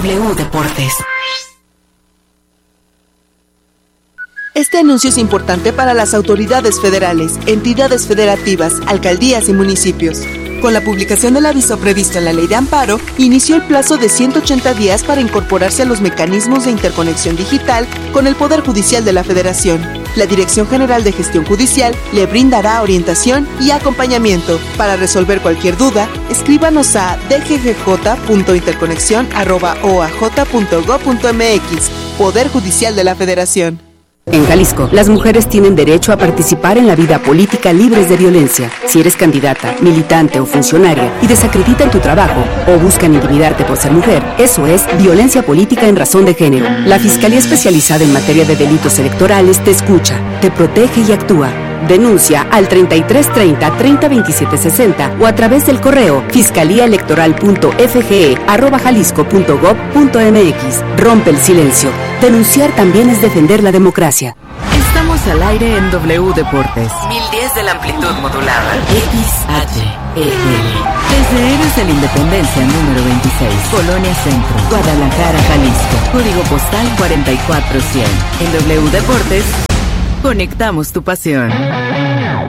W Deportes. Este anuncio es importante para las autoridades federales, entidades federativas, alcaldías y municipios. Con la publicación del aviso previsto en la Ley de Amparo, inició el plazo de 180 días para incorporarse a los mecanismos de interconexión digital con el Poder Judicial de la Federación. La Dirección General de Gestión Judicial le brindará orientación y acompañamiento. Para resolver cualquier duda, escríbanos a dggj.interconexión@oaj.gov.mx. Poder Judicial de la Federación. En Jalisco, las mujeres tienen derecho a participar en la vida política libres de violencia. Si eres candidata, militante o funcionaria y desacreditan tu trabajo o buscan intimidarte por ser mujer, eso es violencia política en razón de género. La Fiscalía Especializada en Materia de Delitos Electorales te escucha, te protege y actúa. Denuncia al 3330 302760 o a través del correo fiscaliaelectoral.fge@jalisco.gov.mx. Rompe el silencio. Denunciar también es defender la democracia. Estamos al aire en W Deportes. 1010 de la amplitud modulada. XHEL. Desde Héroes de la Independencia número 26, Colonia Centro, Guadalajara, Jalisco. Código postal 44100. En W Deportes, conectamos tu pasión.